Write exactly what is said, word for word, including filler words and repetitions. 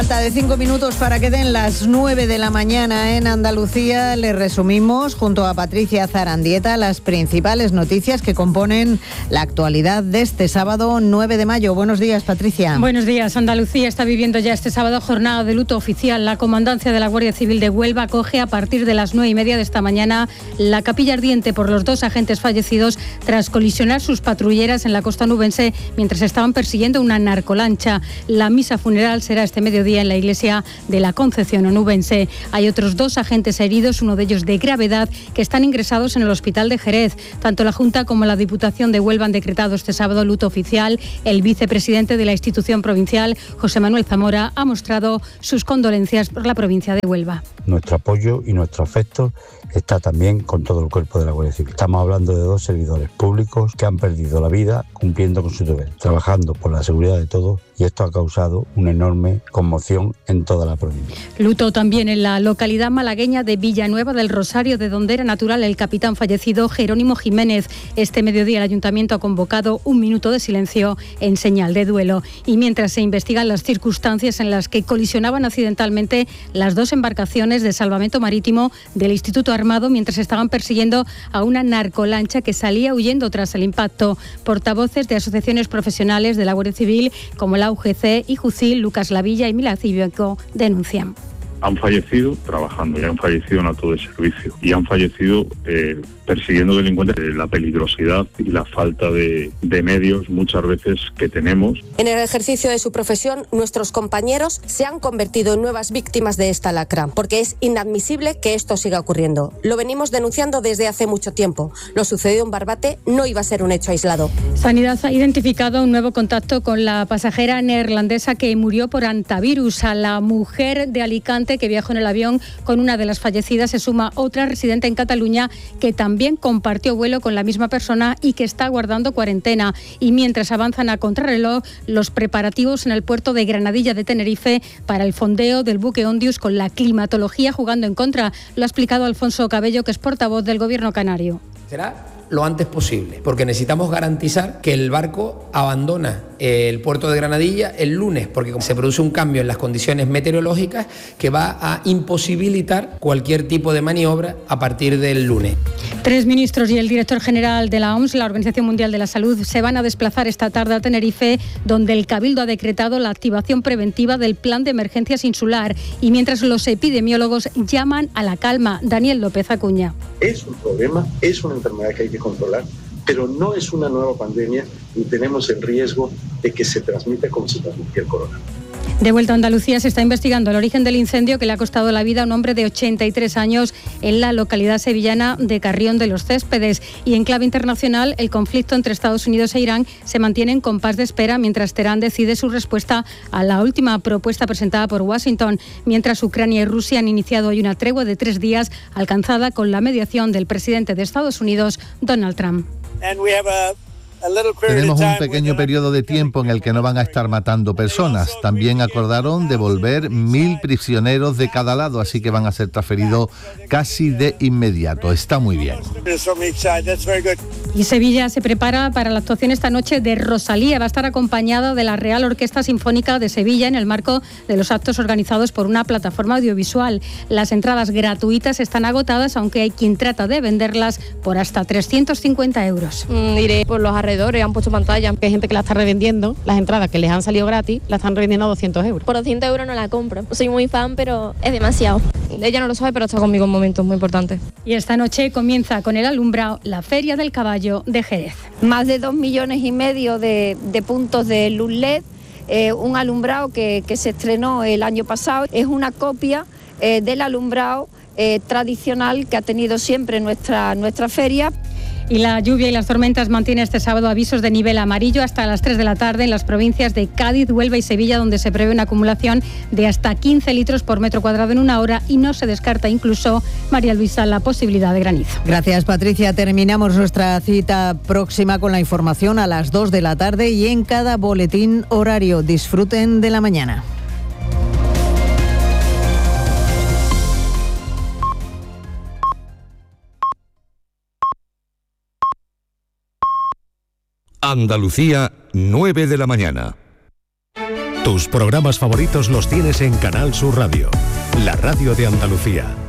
Falta de cinco minutos para que den las nueve de la mañana en Andalucía. Les resumimos junto a Patricia Zarandieta las principales noticias que componen la actualidad de este sábado nueve de mayo. Buenos días, Patricia. Buenos días. Andalucía está viviendo ya este sábado jornada de luto oficial. La Comandancia de la Guardia Civil de Huelva acoge a partir de las nueve y media de esta mañana la capilla ardiente por los dos agentes fallecidos tras colisionar sus patrulleras en la costa onubense mientras estaban persiguiendo una narcolancha. La misa funeral será este mediodía en la iglesia de la Concepción onubense. Hay otros dos agentes heridos, uno de ellos de gravedad, que están ingresados en el hospital de Jerez. Tanto la Junta como la Diputación de Huelva han decretado este sábado luto oficial. El vicepresidente de la institución provincial, José Manuel Zamora, ha mostrado sus condolencias por la provincia de Huelva. Nuestro apoyo y nuestro afecto está también con todo el cuerpo de la Guardia Civil. Estamos hablando de dos servidores públicos que han perdido la vida cumpliendo con su deber, trabajando por la seguridad de todos, y esto ha causado una enorme conmoción en toda la provincia. Luto también en la localidad malagueña de Villanueva del Rosario, de donde era natural el capitán fallecido Jerónimo Jiménez. Este mediodía el Ayuntamiento ha convocado un minuto de silencio en señal de duelo. Y mientras se investigan las circunstancias en las que colisionaban accidentalmente las dos embarcaciones de salvamento marítimo del Instituto Armado mientras estaban persiguiendo a una narcolancha que salía huyendo tras el impacto. Portavoces de asociaciones profesionales de la Guardia Civil como la U G C y Jucil, Lucas Lavilla y Milán Cívico denuncian. Han fallecido trabajando y han fallecido en acto de servicio y han fallecido eh, persiguiendo delincuentes. La peligrosidad y la falta de, de medios muchas veces que tenemos. En el ejercicio de su profesión, nuestros compañeros se han convertido en nuevas víctimas de esta lacra, porque es inadmisible que esto siga ocurriendo. Lo venimos denunciando desde hace mucho tiempo. Lo sucedido en Barbate no iba a ser un hecho aislado. Sanidad ha identificado un nuevo contacto con la pasajera neerlandesa que murió por hantavirus. A la mujer de Alicante que viajó en el avión con una de las fallecidas se suma otra residente en Cataluña que también compartió vuelo con la misma persona y que está guardando cuarentena. Y mientras avanzan a contrarreloj los preparativos en el puerto de Granadilla de Tenerife para el fondeo del buque Ondius, con la climatología jugando en contra. Lo ha explicado Alfonso Cabello, que es portavoz del Gobierno canario. Será lo antes posible, porque necesitamos garantizar que el barco abandona el puerto de Granadilla el lunes, porque se produce un cambio en las condiciones meteorológicas que va a imposibilitar cualquier tipo de maniobra a partir del lunes. Tres ministros y el director general de la O M S, la Organización Mundial de la Salud, se van a desplazar esta tarde a Tenerife, donde el Cabildo ha decretado la activación preventiva del Plan de Emergencias Insular, y mientras los epidemiólogos llaman a la calma. Daniel López Acuña. Es un problema, es una enfermedad que hay que controlar, pero no es una nueva pandemia y tenemos el riesgo de que se transmita como se transmitía el coronavirus. De vuelta a Andalucía, se está investigando el origen del incendio que le ha costado la vida a un hombre de ochenta y tres años en la localidad sevillana de Carrión de los Céspedes. Y en clave internacional, el conflicto entre Estados Unidos e Irán se mantiene en compás de espera mientras Teherán decide su respuesta a la última propuesta presentada por Washington, mientras Ucrania y Rusia han iniciado hoy una tregua de tres días alcanzada con la mediación del presidente de Estados Unidos, Donald Trump. Tenemos un pequeño periodo de tiempo en el que no van a estar matando personas. También acordaron devolver mil prisioneros de cada lado, así que van a ser transferidos casi de inmediato. Está muy bien. Y Sevilla se prepara para la actuación esta noche de Rosalía. Va a estar acompañada de la Real Orquesta Sinfónica de Sevilla en el marco de los actos organizados por una plataforma audiovisual. Las entradas gratuitas están agotadas, aunque hay quien trata de venderlas por hasta trescientos cincuenta euros. Mm, iré por los alrededores, han puesto pantalla. Hay gente que la está revendiendo, las entradas que les han salido gratis, la están revendiendo a doscientos euros. Por doscientos euros no la compro. Soy muy fan, pero es demasiado. Ella no lo sabe, pero está conmigo en momentos muy importantes. Y esta noche comienza con el alumbrado la Feria del Caballo de Jerez. Más de dos millones y medio de, de puntos de luz L E D, eh, un alumbrado que, que se estrenó el año pasado. Es una copia eh, del alumbrado eh, tradicional que ha tenido siempre nuestra, nuestra feria. Y la lluvia y las tormentas mantienen este sábado avisos de nivel amarillo hasta las tres de la tarde en las provincias de Cádiz, Huelva y Sevilla, donde se prevé una acumulación de hasta quince litros por metro cuadrado en una hora, y no se descarta incluso, María Luisa, la posibilidad de granizo. Gracias, Patricia. Terminamos nuestra cita próxima con la información a las dos de la tarde y en cada boletín horario. Disfruten de la mañana. Andalucía, nueve de la mañana. Tus programas favoritos los tienes en Canal Sur Radio, la radio de Andalucía.